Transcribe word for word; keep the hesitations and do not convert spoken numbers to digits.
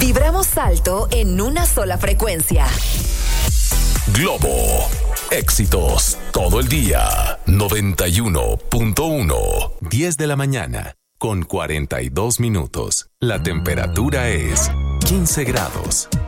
Vibramos alto en una sola frecuencia. Globo. Éxitos todo el día. noventa y uno punto uno. diez de la mañana con cuarenta y dos minutos. La temperatura es quince grados.